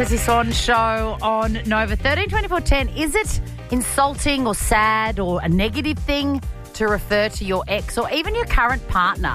This on show on Nova 132410. Is it insulting or sad or a negative thing to refer to your ex or even your current partner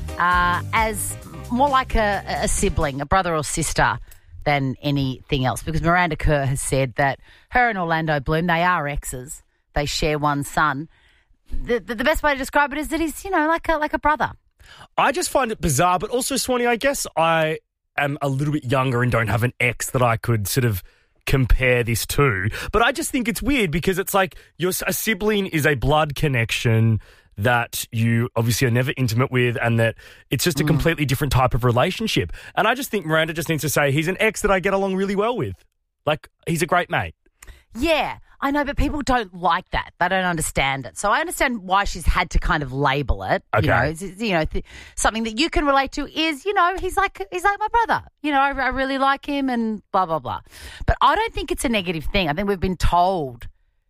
as more like a sibling, a brother or sister than anything else? Because Miranda Kerr has said that her and Orlando Bloom, they are exes. They share one son. The best way to describe it is that he's, like a brother. I just find it bizarre, but also, Swanee, I guess I am a little bit younger and don't have an ex that I could sort of compare this to. But I just think it's weird because it's like a sibling is a blood connection that you obviously are never intimate with and that it's just a completely different type of relationship. And I just think Miranda just needs to say he's an ex that I get along really well with. Like, he's a great mate. Yeah, I know, but people don't like that. They don't understand it. So I understand why she's had to kind of label it. Okay. Something that you can relate to is, he's like my brother. I really like him and blah, blah, blah. But I don't think it's a negative thing. I think we've been told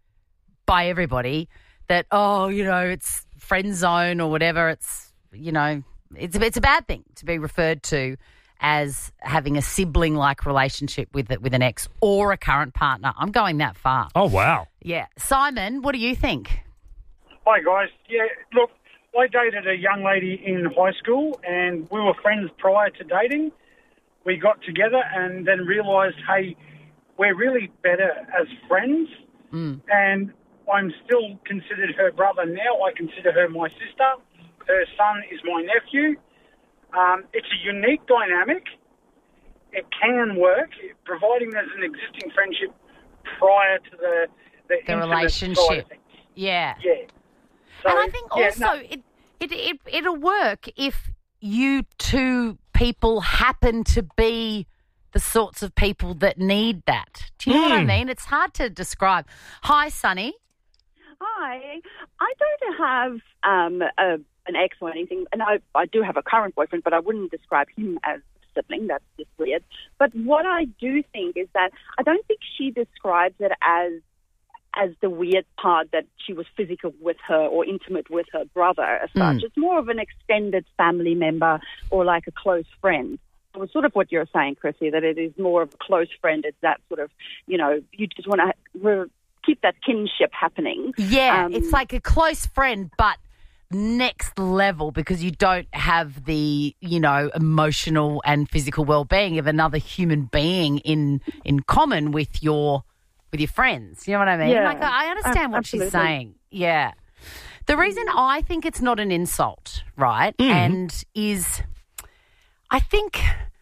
by everybody that, it's friend zone or whatever. It's, it's a bad thing to be referred to as having a sibling-like relationship with an ex or a current partner. I'm going that far. Oh, wow. Yeah. Simon, what do you think? Hi, guys. Yeah, look, I dated a young lady in high school and we were friends prior to dating. We got together and then realised, hey, we're really better as friends. And I'm still considered her brother now. I consider her my sister. Her son is my nephew. It's a unique dynamic. It can work, providing there's an existing friendship prior to the relationship. Side of things. Yeah. Yeah. So, and I think also it'll work if you two people happen to be the sorts of people that need that. Do you know what I mean? It's hard to describe. Hi, Sunny. Hi. I don't have an ex or anything, and I do have a current boyfriend, but I wouldn't describe him as a sibling. That's just weird. But what I do think is that I don't think she describes it as the weird part that she was physical with her or intimate with her brother as such. It's more of an extended family member or like a close friend. It was sort of what you're saying, Chrissy, that it is more of a close friend. It's that sort of, you just want to keep that kinship happening. Yeah, it's like a close friend, but next level because you don't have the, emotional and physical well-being of another human being in common with your friends. You know what I mean? Yeah, like I understand what she's saying. Yeah. The reason I think it's not an insult, right, and is I think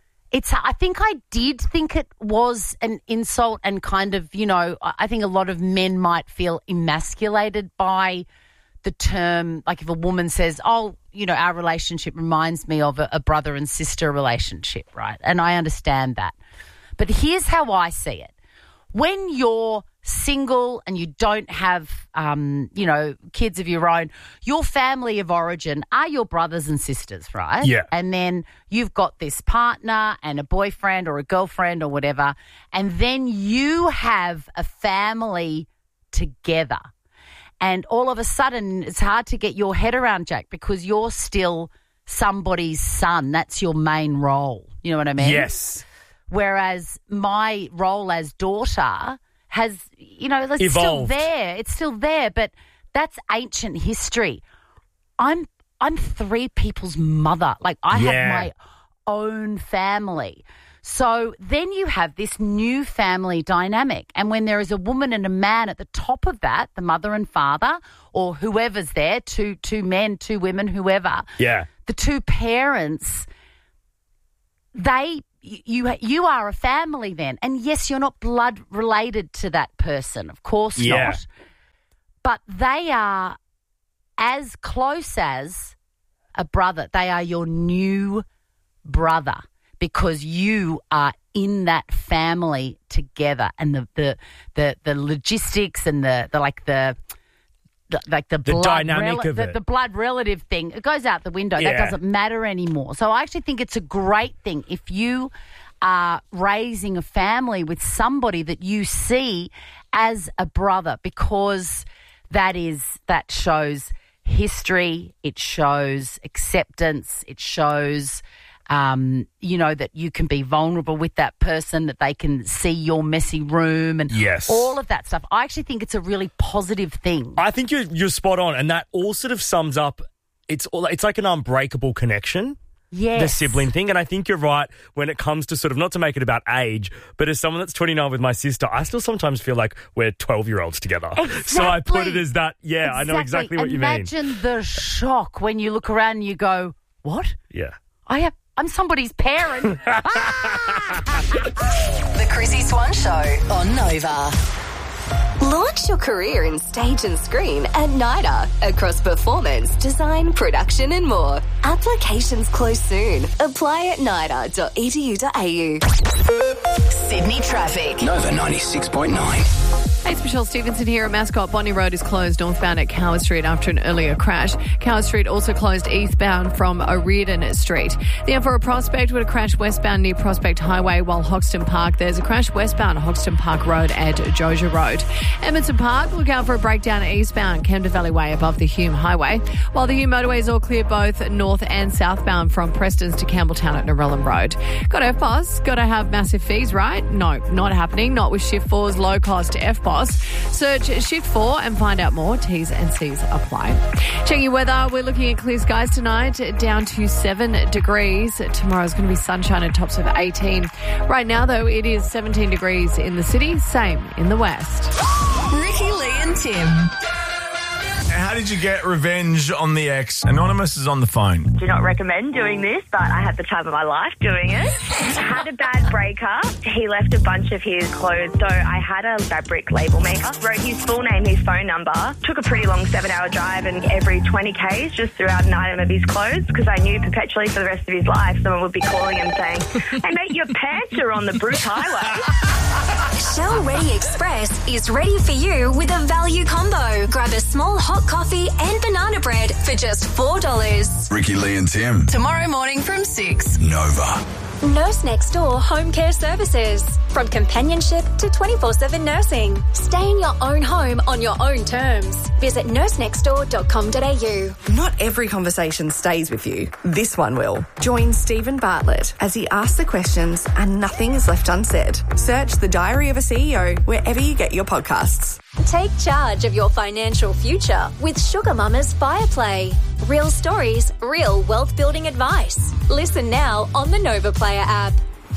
I did think it was an insult and kind of, I think a lot of men might feel emasculated by the term, like if a woman says, our relationship reminds me of a brother and sister relationship, right? And I understand that. But here's how I see it. When you're single and you don't have, kids of your own, your family of origin are your brothers and sisters, right? Yeah. And then you've got this partner and a boyfriend or a girlfriend or whatever, and then you have a family together. And all of a sudden, it's hard to get your head around, Jack, because you're still somebody's son. That's your main role. You know what I mean? Yes. Whereas my role as daughter has, it's evolved. Still there. It's still there, but that's ancient history. I'm three people's mother. Like I have my own family. So then you have this new family dynamic. And when there is a woman and a man at the top of that, the mother and father, or whoever's there, two men, two women, whoever, the two parents, you are a family then. And yes, you're not blood related to that person. Of course not. But they are as close as a brother. They are your new brother. Because you are in that family together, and the logistics and the blood dynamic of it, the blood relative thing, it goes out the window. Yeah. That doesn't matter anymore. So I actually think it's a great thing if you are raising a family with somebody that you see as a brother, because that shows history, it shows acceptance, it shows that you can be vulnerable with that person, that they can see your messy room and all of that stuff. I actually think it's a really positive thing. I think you're spot on, and that all sort of sums up, it's like an unbreakable connection. Yes. The sibling thing. And I think you're right when it comes to sort of, not to make it about age, but as someone that's 29 with my sister, I still sometimes feel like we're 12-year-olds together. Exactly. So I put it as that, I know exactly what you mean. Imagine the shock when you look around and you go, what? Yeah. I'm somebody's parent. The Chrissy Swan Show on Nova. Launch your career in stage and screen at NIDA across performance, design, production and more. Applications close soon. Apply at nida.edu.au. Sydney traffic. Nova 96.9. Hey, it's Michelle Stevenson here at Mascot. Bonnie Road is closed northbound at Coward Street after an earlier crash. Coward Street also closed eastbound from O'Riordan Street. The M4 Prospect with a crash westbound near Prospect Highway, while Hoxton Park, there's a crash westbound Hoxton Park Road at Joja Road. Edmonton Park, look out for a breakdown eastbound Camden Valley Way above the Hume Highway, while the Hume motorway is all clear both north and southbound from Prestons to Campbelltown at Narellan Road. Got FBOS, got to have massive fees, right? No, not happening. Not with Shift 4's low cost FBOS. Search Shift 4 and find out more. T's and C's apply. Checking your weather, we're looking at clear skies tonight, down to 7 degrees. Tomorrow's going to be sunshine and tops of 18. Right now, though, it is 17 degrees in the city, same in the west. Ricky, Lee and Tim. How did you get revenge on the ex? Anonymous is on the phone. Do not recommend doing this, but I had the time of my life doing it. I had a bad breakup. He left a bunch of his clothes, so I had a fabric label maker. Wrote his full name, his phone number. Took a pretty long 7-hour drive, and every 20 Ks just threw out an item of his clothes, because I knew perpetually for the rest of his life someone would be calling him saying, "Hey mate, your pants are on the Bruce Highway." Shell Ready Express is ready for you with a value combo. Grab a small hot coffee and banana bread for just $4. Ricky, Lee and Tim. Tomorrow morning from 6. Nova. Nurse Next Door Home Care Services. From companionship to 24/7 nursing. Stay in your own home on your own terms. Visit nursenextdoor.com.au. Not every conversation stays with you. This one will. Join Stephen Bartlett as he asks the questions and nothing is left unsaid. Search The Diary of a CEO wherever you get your podcasts. Take charge of your financial future with Sugar Mama's Fireplay. Real stories, real wealth building advice. Listen now on the Nova Player app.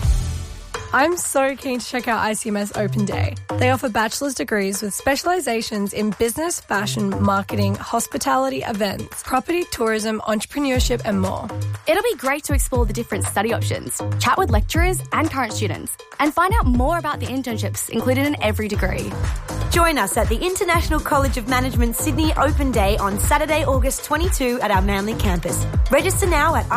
I'm so keen to check out ICMS Open Day. They offer bachelor's degrees with specializations in business, fashion, marketing, hospitality, events, property, tourism, entrepreneurship, and more. It'll be great to explore the different study options, chat with lecturers and current students, and find out more about the internships included in every degree. Join us at the International College of Management Sydney Open Day on Saturday, August 22 at our Manly campus. Register now at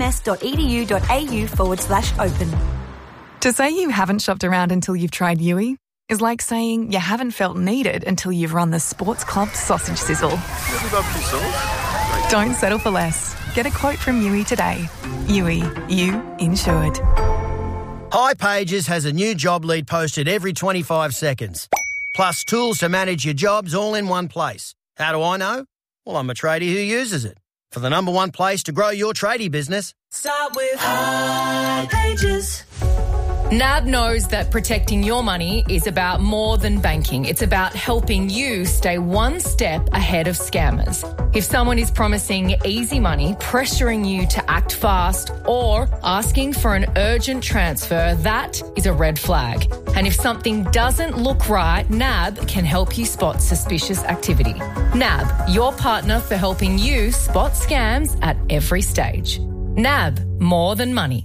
icms.edu.au/open. To say you haven't shopped around until you've tried Yui is like saying you haven't felt needed until you've run the Sports Club sausage sizzle. Don't settle for less. Get a quote from Yui today. Yui, you insured. hipages has a new job lead posted every 25 seconds. Plus tools to manage your jobs all in one place. How do I know? Well, I'm a tradie who uses it. For the number one place to grow your tradie business, start with hipages. NAB knows that protecting your money is about more than banking. It's about helping you stay one step ahead of scammers. If someone is promising easy money, pressuring you to act fast, or asking for an urgent transfer, that is a red flag. And if something doesn't look right, NAB can help you spot suspicious activity. NAB, your partner for helping you spot scams at every stage. NAB, more than money.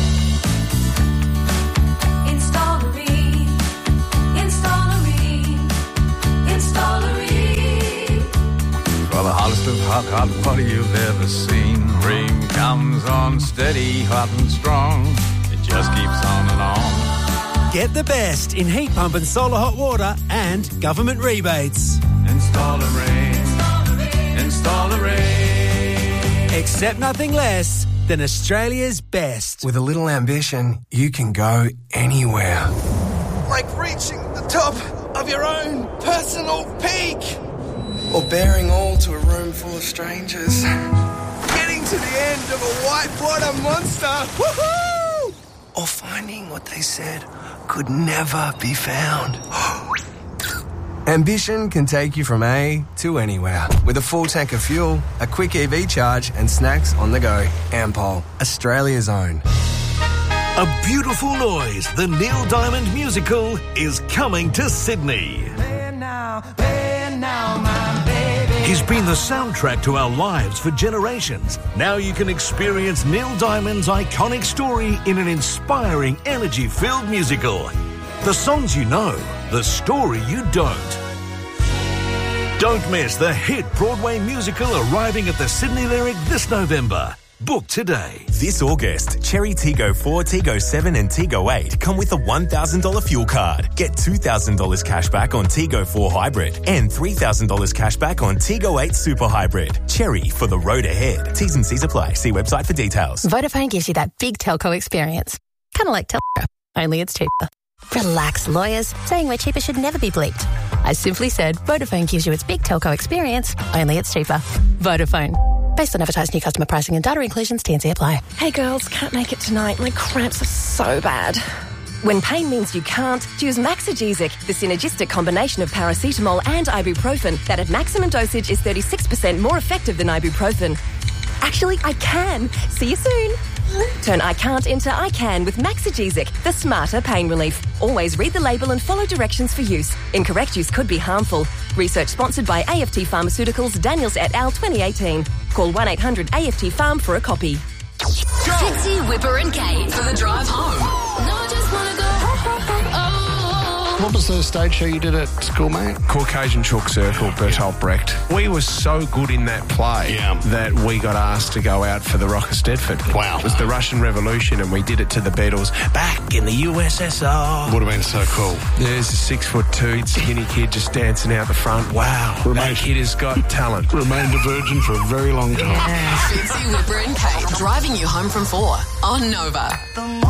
For the hottest of hot water you've ever seen. Ream comes on steady, hot and strong. It just keeps on and on. Get the best in heat pump and solar hot water and government rebates. Install a Ream. Install a Ream. Accept nothing less than Australia's best. With a little ambition, you can go anywhere. Like reaching the top of your own personal peak. Or bearing all to a room full of strangers. Getting to the end of a whitewater monster. Woohoo! Or finding what they said could never be found. Ambition can take you from A to anywhere. With a full tank of fuel, a quick EV charge, and snacks on the go. Ampol, Australia's own. A Beautiful Noise, the Neil Diamond musical, is coming to Sydney. He's been the soundtrack to our lives for generations. Now you can experience Neil Diamond's iconic story in an inspiring, energy-filled musical. The songs you know, the story you don't. Don't miss the hit Broadway musical arriving at the Sydney Lyric this November. Book today. This August, Cherry Tiggo 4, Tiggo 7 and Tiggo 8 come with a $1,000 fuel card. Get $2,000 cash back on Tiggo 4 Hybrid and $3,000 cash back on Tiggo 8 Super Hybrid. Cherry for the road ahead. T's and C's apply. See website for details. Vodafone gives you that big telco experience. Kind of like Telco, only it's cheaper. Relax, lawyers. Saying we're cheaper should never be bleeped. I simply said Vodafone gives you its big telco experience, only it's cheaper. Vodafone. Based on advertised new customer pricing and data inclusions, T&C apply. Hey girls, can't make it tonight. My cramps are so bad. When pain means you can't, choose Maxigesic, the synergistic combination of paracetamol and ibuprofen that at maximum dosage is 36% more effective than ibuprofen. Actually, I can. See you soon. Turn I can't into I can with Maxigesic, the smarter pain relief. Always read the label and follow directions for use. Incorrect use could be harmful. Research sponsored by AFT Pharmaceuticals, Daniels et al. 2018. Call 1-800-AFT-PHARM for a copy. Fitzy, Whipper and Kate for the drive home. No, I just want to go. What was the stage show you did at school, mate? Caucasian Chalk Circle, Bertolt Brecht. We were so good in that play that we got asked to go out for the Rock of Stedford. Wow. It was the Russian Revolution and we did it to the Beatles back in the USSR. Would have been so cool. There's a 6'2" skinny kid just dancing out the front. Wow. That kid has got talent. Remained a virgin for a very long time. Fitzy, Whipper and Kate driving you home from 4 on Nova.